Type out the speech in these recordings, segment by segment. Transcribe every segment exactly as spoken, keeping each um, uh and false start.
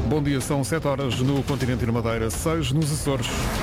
Bom dia, são sete horas no continente e na Madeira, seis nos Açores.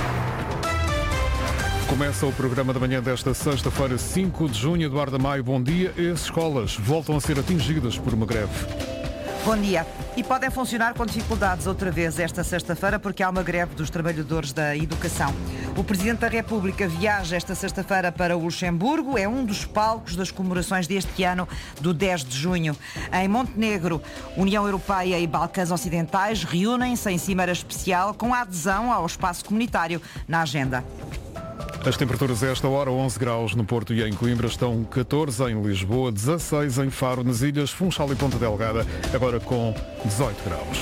Começa o programa da manhã desta sexta-feira, cinco de junho. Eduardo Maio, bom dia. As escolas voltam a ser atingidas por uma greve. Bom dia. E podem funcionar com dificuldades outra vez esta sexta-feira porque há uma greve dos trabalhadores da educação. O Presidente da República viaja esta sexta-feira para o Luxemburgo. É um dos palcos das comemorações deste ano do dez de junho. Em Montenegro, União Europeia e Balcãs Ocidentais reúnem-se em cimeira especial com a adesão ao espaço comunitário na agenda. As temperaturas a esta hora, onze graus no Porto e em Coimbra, estão catorze em Lisboa, dezasseis em Faro, nas ilhas Funchal e Ponta Delgada, agora com dezoito graus.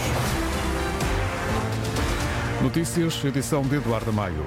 Notícias, edição de Eduardo Maio.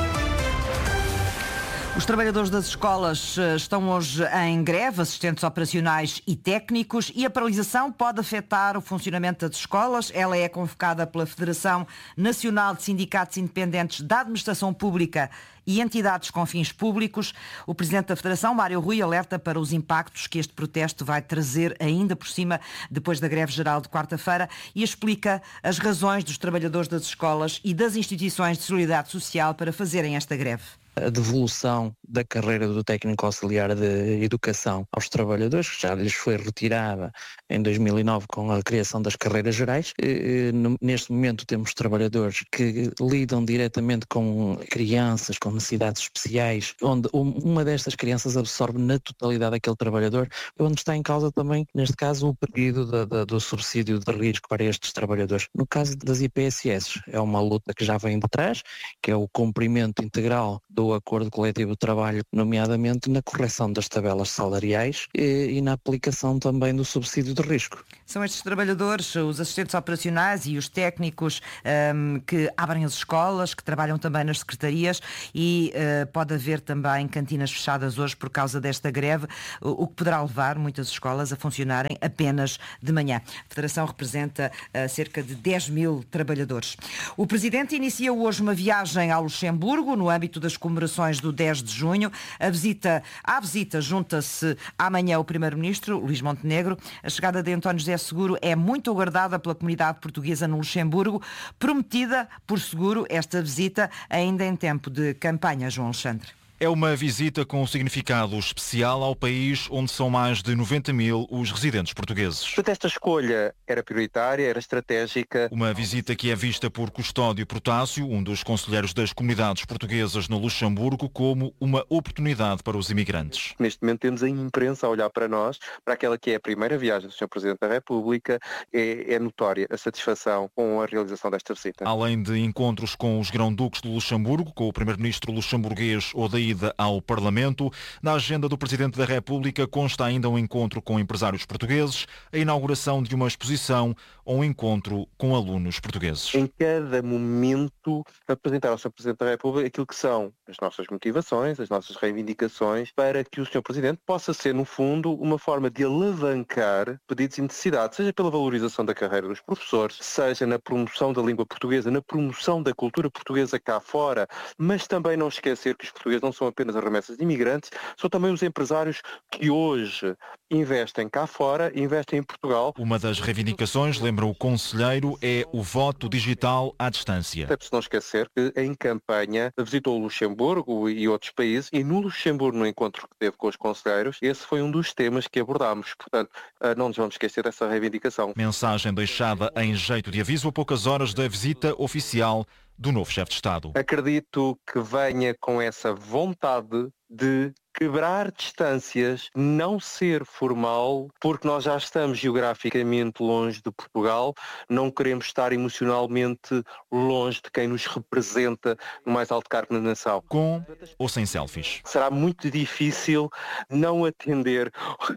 Os trabalhadores das escolas estão hoje em greve, assistentes operacionais e técnicos, e a paralisação pode afetar o funcionamento das escolas. Ela é convocada pela Federação Nacional de Sindicatos Independentes da Administração Pública e entidades com fins públicos. O Presidente da Federação, Mário Rui, alerta para os impactos que este protesto vai trazer ainda por cima depois da greve geral de quarta-feira e explica as razões dos trabalhadores das escolas e das instituições de solidariedade social para fazerem esta greve. A devolução da carreira do técnico auxiliar de educação aos trabalhadores, que já lhes foi retirada em dois mil e nove com a criação das carreiras gerais. Neste momento temos trabalhadores que lidam diretamente com crianças com necessidades especiais, onde uma destas crianças absorve na totalidade aquele trabalhador, onde está em causa também, neste caso, o pedido da, da, do subsídio de risco para estes trabalhadores. No caso das I P S S, é uma luta que já vem de trás, que é o cumprimento integral do acordo coletivo de trabalho, nomeadamente na correção das tabelas salariais e, e na aplicação também do subsídio de risco. São estes trabalhadores, os assistentes operacionais e os técnicos um, que abrem as escolas, que trabalham também nas secretarias e uh, pode haver também cantinas fechadas hoje por causa desta greve, o, o que poderá levar muitas escolas a funcionarem apenas de manhã. A Federação representa uh, cerca de dez mil trabalhadores. O Presidente inicia hoje uma viagem ao Luxemburgo no âmbito das comemorações do dez de junho. A visita, à visita junta-se amanhã o Primeiro-Ministro, Luís Montenegro. A chegada de António José Seguro é muito aguardada pela comunidade portuguesa no Luxemburgo. Prometida por Seguro esta visita ainda em tempo de campanha, João Alexandre. É uma visita com um significado especial ao país onde são mais de noventa mil os residentes portugueses. Portanto, esta escolha era prioritária, era estratégica. Uma visita que é vista por Custódio Protásio, um dos conselheiros das comunidades portuguesas no Luxemburgo, como uma oportunidade para os imigrantes. Neste momento temos a imprensa a olhar para nós, para aquela que é a primeira viagem do senhor Presidente da República. É, é notória a satisfação com a realização desta visita. Além de encontros com os grão-duques do Luxemburgo, com o Primeiro-Ministro luxemburguês Odaí ao Parlamento, na agenda do Presidente da República consta ainda um encontro com empresários portugueses, a inauguração de uma exposição ou um encontro com alunos portugueses. Em cada momento apresentar ao senhor Presidente da República aquilo que são as nossas motivações, as nossas reivindicações, para que o senhor Presidente possa ser, no fundo, uma forma de alavancar pedidos e necessidades, seja pela valorização da carreira dos professores, seja na promoção da língua portuguesa, na promoção da cultura portuguesa cá fora, mas também não esquecer que os portugueses não são apenas as remessas de imigrantes, são também os empresários que hoje investem cá fora e investem em Portugal. Uma das reivindicações, lembra o conselheiro, é o voto digital à distância. É preciso não esquecer que em campanha visitou o Luxemburgo e outros países e no Luxemburgo, no encontro que teve com os conselheiros, esse foi um dos temas que abordámos. Portanto, não nos vamos esquecer dessa reivindicação. Mensagem deixada em jeito de aviso a poucas horas da visita oficial do novo chefe de Estado. Acredito que venha com essa vontade de quebrar distâncias, não ser formal, porque nós já estamos geograficamente longe de Portugal, não queremos estar emocionalmente longe de quem nos representa no mais alto cargo na nação. Com ou sem selfies? Será muito difícil não atender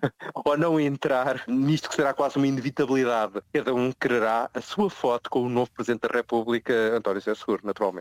ou não entrar nisto que será quase uma inevitabilidade. Cada um quererá a sua foto com o novo Presidente da República, António José Seguro, naturalmente.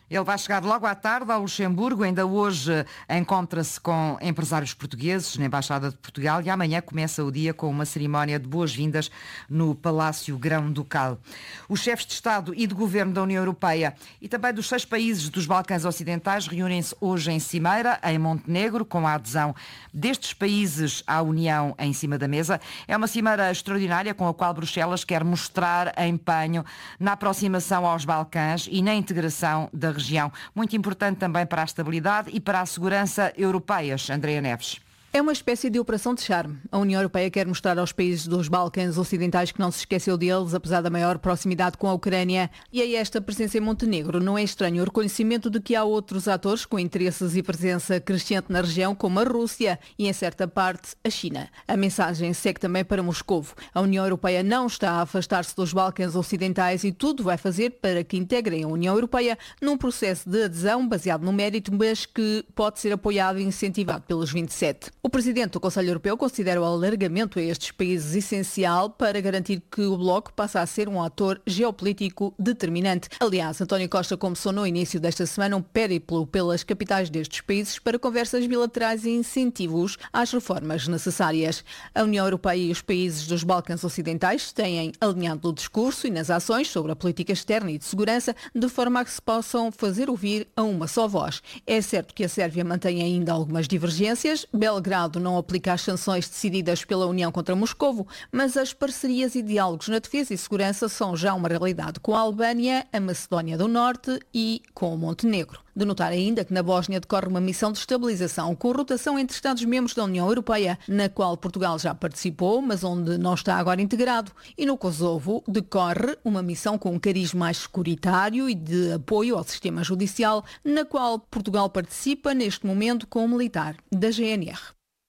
Ele vai chegar logo à tarde ao Luxemburgo, ainda hoje encontra-se com empresários portugueses na Embaixada de Portugal e amanhã começa o dia com uma cerimónia de boas-vindas no Palácio Grão-Ducal. Os chefes de Estado e de Governo da União Europeia e também dos seis países dos Balcãs Ocidentais reúnem-se hoje em Cimeira, em Montenegro, com a adesão destes países à União em cima da mesa. É uma cimeira extraordinária com a qual Bruxelas quer mostrar empenho na aproximação aos Balcãs e na integração da região. Muito importante também para a estabilidade e para a segurança europeias. Andréa Neves. É uma espécie de operação de charme. A União Europeia quer mostrar aos países dos Balcãs Ocidentais que não se esqueceu deles, apesar da maior proximidade com a Ucrânia. E a esta presença em Montenegro não é estranho o reconhecimento de que há outros atores com interesses e presença crescente na região, como a Rússia e, em certa parte, a China. A mensagem segue também para Moscovo. A União Europeia não está a afastar-se dos Balcãs Ocidentais e tudo vai fazer para que integrem a União Europeia num processo de adesão baseado no mérito, mas que pode ser apoiado e incentivado pelos vinte e sete. O Presidente do Conselho Europeu considera o alargamento a estes países essencial para garantir que o Bloco passa a ser um ator geopolítico determinante. Aliás, António Costa começou no início desta semana um périplo pelas capitais destes países para conversas bilaterais e incentivos às reformas necessárias. A União Europeia e os países dos Balcãs Ocidentais têm alinhado no discurso e nas ações sobre a política externa e de segurança de forma a que se possam fazer ouvir a uma só voz. É certo que a Sérvia mantém ainda algumas divergências. Belgrado não aplica as sanções decididas pela União contra Moscovo, mas as parcerias e diálogos na defesa e segurança são já uma realidade com a Albânia, a Macedónia do Norte e com o Montenegro. De notar ainda que na Bósnia decorre uma missão de estabilização com rotação entre Estados-membros da União Europeia, na qual Portugal já participou, mas onde não está agora integrado. E no Kosovo decorre uma missão com um cariz mais securitário e de apoio ao sistema judicial, na qual Portugal participa neste momento como militar da G N R.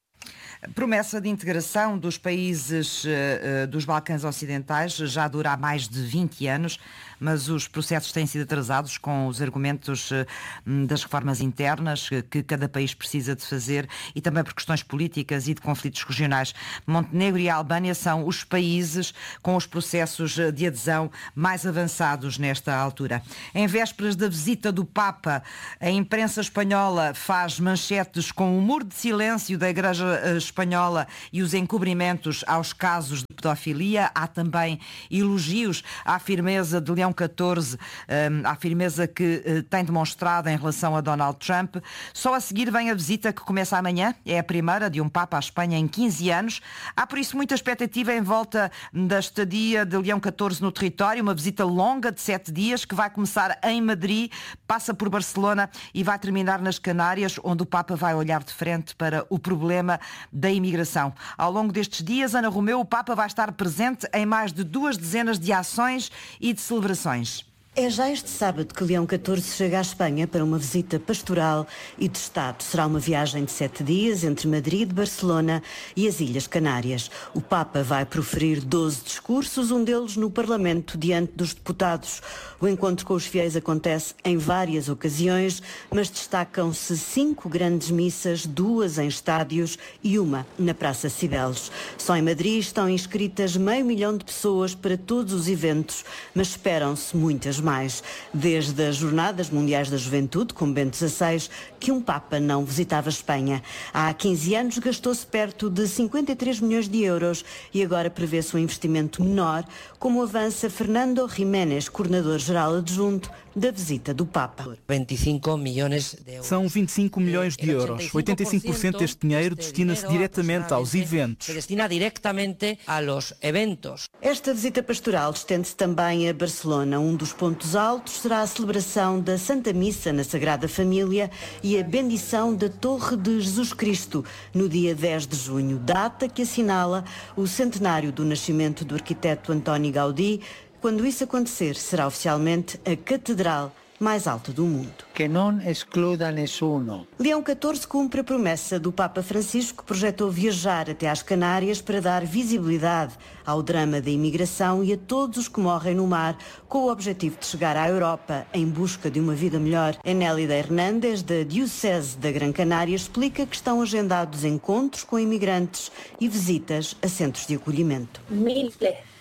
Promessa de integração dos países uh, dos Balcãs Ocidentais já dura há mais de vinte anos, mas os processos têm sido atrasados com os argumentos uh, das reformas internas que cada país precisa de fazer e também por questões políticas e de conflitos regionais. Montenegro e a Albânia são os países com os processos de adesão mais avançados nesta altura. Em vésperas da visita do Papa, a imprensa espanhola faz manchetes com o muro de silêncio da Igreja Espanhola e os encobrimentos aos casos de pedofilia. Há também elogios à firmeza de Leão catorze, à firmeza que tem demonstrado em relação a Donald Trump. Só a seguir vem a visita que começa amanhã. É a primeira de um Papa à Espanha em quinze anos. Há por isso muita expectativa em volta da estadia de Leão catorze no território. Uma visita longa de sete dias que vai começar em Madrid, passa por Barcelona e vai terminar nas Canárias, onde o Papa vai olhar de frente para o problema da imigração. Ao longo destes dias, Ana Romeu, o Papa vai estar presente em mais de duas dezenas de ações e de celebrações. É já este sábado que Leão catorze chega à Espanha para uma visita pastoral e de Estado. Será uma viagem de sete dias entre Madrid, Barcelona e as Ilhas Canárias. O Papa vai proferir doze discursos, um deles no Parlamento, diante dos deputados. O encontro com os fiéis acontece em várias ocasiões, mas destacam-se cinco grandes missas, duas em estádios e uma na Praça Cibeles. Só em Madrid estão inscritas meio milhão de pessoas para todos os eventos, mas esperam-se muitas mais. mais, desde as Jornadas Mundiais da Juventude, com Bento dezasseis, que um Papa não visitava a Espanha. Há quinze anos gastou-se perto de cinquenta e três milhões de euros e agora prevê-se um investimento menor, como avança Fernando Jiménez, coordenador-geral adjunto da visita do Papa. vinte e cinco milhões de euros. São vinte e cinco milhões de euros. oitenta e cinco por cento deste dinheiro destina-se diretamente aos eventos. Se destina diretamente aos eventos. Esta visita pastoral estende-se também a Barcelona. Um dos pontos altos será a celebração da Santa Missa na Sagrada Família e a bendição da Torre de Jesus Cristo no dia dez de junho, data que assinala o centenário do nascimento do arquiteto Antoni Gaudí. Quando isso acontecer, será oficialmente a catedral mais alta do mundo. Que não excluda nessuno. Leão catorze cumpre a promessa do Papa Francisco, que projetou viajar até às Canárias para dar visibilidade ao drama da imigração e a todos os que morrem no mar, com o objetivo de chegar à Europa em busca de uma vida melhor. Enélida Hernández, da Diocese da Gran Canária, explica que estão agendados encontros com imigrantes e visitas a centros de acolhimento. Miles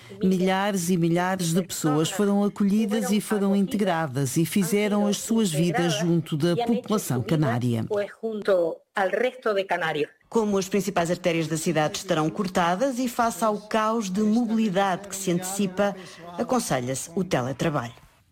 Milhares e milhares de pessoas foram acolhidas e foram integradas e fizeram as suas vidas junto da população canária. Como as principais artérias da cidade estarão cortadas e face ao caos de mobilidade que se antecipa, aconselha-se o teletrabalho.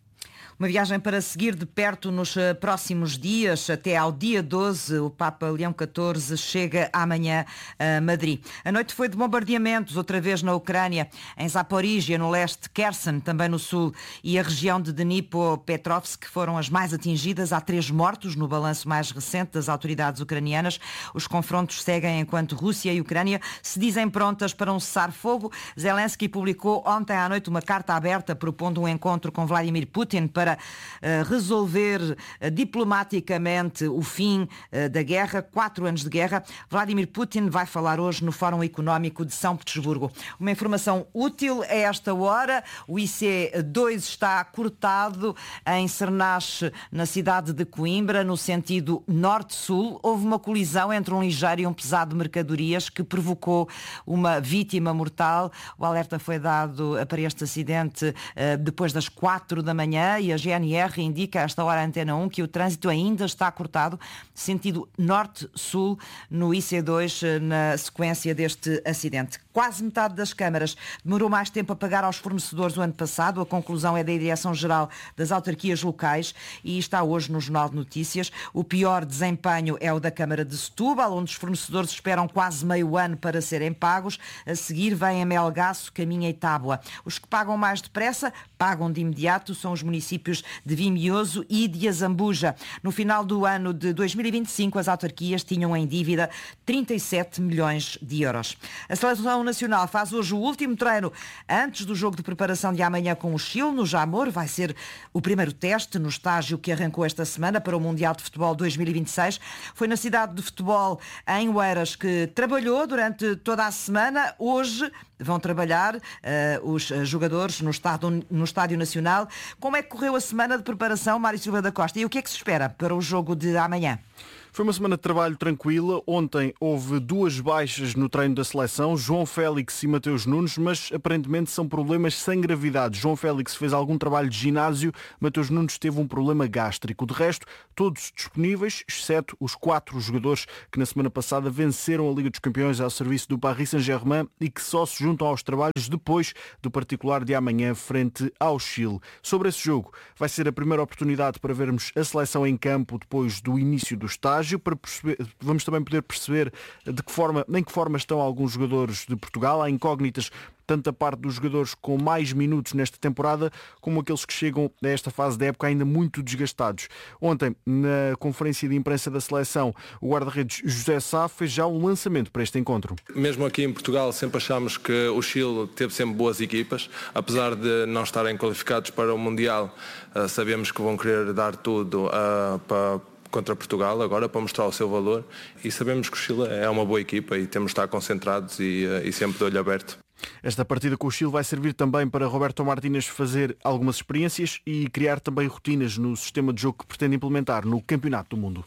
Uma viagem para seguir de perto nos próximos dias, até ao dia doze, o Papa Leão catorze chega amanhã a Madrid. A noite foi de bombardeamentos, outra vez na Ucrânia, em Zaporígia, no leste, Kherson, também no sul, e a região de Dnipropetrovsk foram as mais atingidas. Há três mortos no balanço mais recente das autoridades ucranianas. Os confrontos seguem enquanto Rússia e Ucrânia se dizem prontas para um cessar-fogo. Zelensky publicou ontem à noite uma carta aberta propondo um encontro com Vladimir Putin para para uh, resolver uh, diplomaticamente o fim uh, da guerra, quatro anos de guerra. Vladimir Putin vai falar hoje no Fórum Económico de São Petersburgo. Uma informação útil a esta hora: o I C dois está cortado em Cernache, na cidade de Coimbra, no sentido norte-sul. Houve uma colisão entre um ligeiro e um pesado de mercadorias que provocou uma vítima mortal. O alerta foi dado para este acidente uh, depois das quatro da manhã e a G N R indica a esta hora à Antena um que o trânsito ainda está cortado, sentido norte-sul, no I C dois, na sequência deste acidente. Quase metade das câmaras demorou mais tempo a pagar aos fornecedores o ano passado. A conclusão é da Direção-Geral das Autarquias Locais e está hoje no Jornal de Notícias. O pior desempenho é o da Câmara de Setúbal, onde os fornecedores esperam quase meio ano para serem pagos. A seguir vem a Melgaço, Caminha e Tábua. Os que pagam mais depressa, pagam de imediato, são os municípios de Vimioso e de Azambuja. No final do ano de dois mil e vinte e cinco, as autarquias tinham em dívida trinta e sete milhões de euros. A Seleção Nacional faz hoje o último treino antes do jogo de preparação de amanhã com o Chile, no Jamor. Vai ser o primeiro teste no estágio que arrancou esta semana para o Mundial de Futebol dois mil e vinte e seis. Foi na cidade de futebol, em Oeiras, que trabalhou durante toda a semana. Hoje vão trabalhar uh, os jogadores no estádio, no Estádio Nacional. Como é que correu a semana de preparação, Mário Silva da Costa? E o que é que se espera para o jogo de amanhã? Foi uma semana de trabalho tranquila. Ontem houve duas baixas no treino da seleção, João Félix e Mateus Nunes, mas aparentemente são problemas sem gravidade. João Félix fez algum trabalho de ginásio, Mateus Nunes teve um problema gástrico. De resto, todos disponíveis, exceto os quatro jogadores que na semana passada venceram a Liga dos Campeões ao serviço do Paris Saint-Germain e que só se juntam aos trabalhos depois do particular de amanhã frente ao Chile. Sobre esse jogo, vai ser a primeira oportunidade para vermos a seleção em campo depois do início do estágio. Para perceber, vamos também poder perceber de que forma, em que forma estão alguns jogadores de Portugal. Há incógnitas tanto a parte dos jogadores com mais minutos nesta temporada como aqueles que chegam a esta fase da época ainda muito desgastados. Ontem, na conferência de imprensa da seleção, o guarda-redes José Sá fez já um lançamento para este encontro. Mesmo aqui em Portugal sempre achámos que o Chile teve sempre boas equipas, apesar de não estarem qualificados para o Mundial, sabemos que vão querer dar tudo uh, para contra Portugal agora para mostrar o seu valor e sabemos que o Chile é uma boa equipa e temos de estar concentrados e, e sempre de olho aberto. Esta partida com o Chile vai servir também para Roberto Martínez fazer algumas experiências e criar também rotinas no sistema de jogo que pretende implementar no Campeonato do Mundo.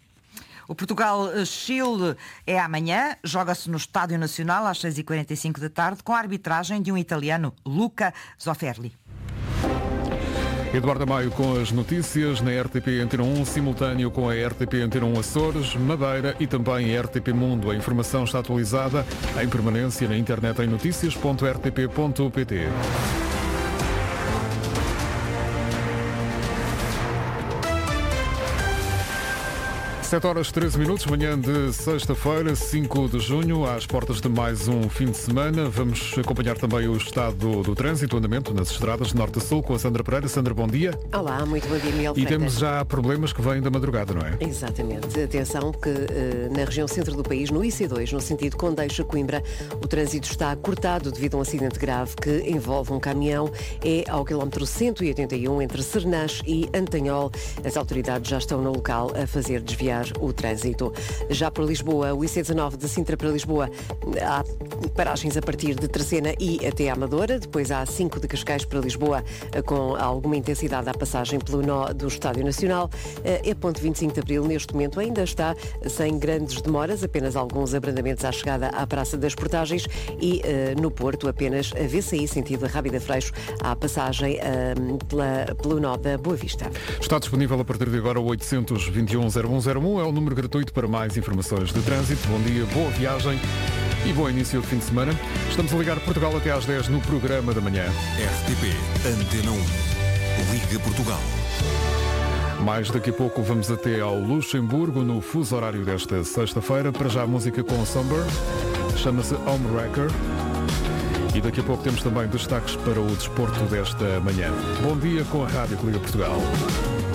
O Portugal-Chile é amanhã, joga-se no Estádio Nacional às seis e quarenta e cinco da tarde com a arbitragem de um italiano, Luca Zofferli. Eduardo Maio com as notícias na R T P Antena um, simultâneo com a R T P Antena um Açores, Madeira e também a R T P Mundo. A informação está atualizada em permanência na internet em notícias ponto r t p ponto p t. sete horas treze minutos, manhã de sexta-feira, cinco de junho, às portas de mais um fim de semana. Vamos acompanhar também o estado do, do trânsito, o andamento nas estradas de norte a sul com a Sandra Pereira. Sandra, bom dia. Olá, muito bom dia, Miguel E Freitas. temos já problemas que vêm da madrugada, não é? Exatamente. Atenção que uh, na região centro do país, no I C dois, no sentido Condeixa-Coimbra, o trânsito está cortado devido a um acidente grave que envolve um caminhão. É ao quilómetro cento e oitenta e um entre Cernache e Antanhol. As autoridades já estão no local a fazer desviar desviar o trânsito. Já por Lisboa, o I C dezanove de Sintra para Lisboa, há paragens a partir de Terceira e até Amadora. Depois há cinco de Cascais para Lisboa, com alguma intensidade à passagem pelo nó do Estádio Nacional. A ponte vinte e cinco de Abril, neste momento, ainda está sem grandes demoras, apenas alguns abrandamentos à chegada à Praça das Portagens e uh, no Porto apenas a V C I, sentido Rábida Freixo, à passagem uh, pela, pelo nó da Boa Vista. Está disponível a partir de agora o oitocentos e vinte e um zero um zero um, é o número gratuito para mais informações de trânsito. Bom dia, boa viagem e bom início de fim de semana. Estamos a ligar Portugal até às dez no programa da manhã. R T P Antena um. Liga Portugal. Mais daqui a pouco vamos até ao Luxemburgo, no fuso horário desta sexta-feira. Para já a música com Somber, chama-se Homewrecker. E daqui a pouco temos também destaques para o desporto desta manhã. Bom dia com a Rádio Liga Portugal.